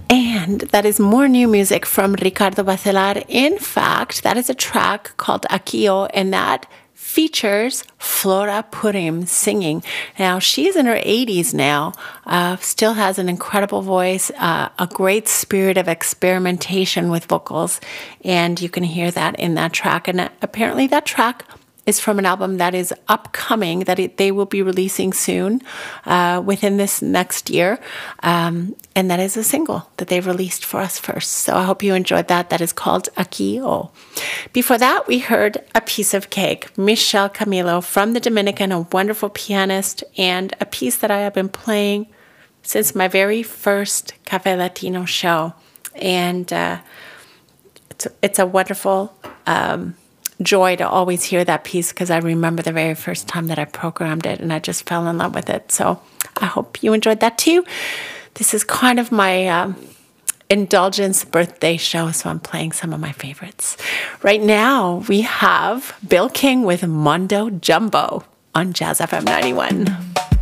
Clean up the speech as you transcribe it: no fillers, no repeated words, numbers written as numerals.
And that is more new music from Ricardo Bachelard. In fact, that is a track called Akio, and that features Flora Purim singing. Now, she's in her 80s now, still has an incredible voice, a great spirit of experimentation with vocals, and you can hear that in that track. And apparently that track is from an album that is upcoming, that they will be releasing soon, within this next year. And that is a single that they've released for us first. So I hope you enjoyed that. That is called Akio. Before that, we heard A Piece of Cake, Michelle Camilo from the Dominican, a wonderful pianist, and a piece that I have been playing since my very first Cafe Latino show. And it's a wonderful joy to always hear that piece, because I remember the very first time that I programmed it and I just fell in love with it. So I hope you enjoyed that too. This is kind of my indulgence birthday show, so I'm playing some of my favorites. Right now we have Bill King with Mondo Jumbo on Jazz FM 91.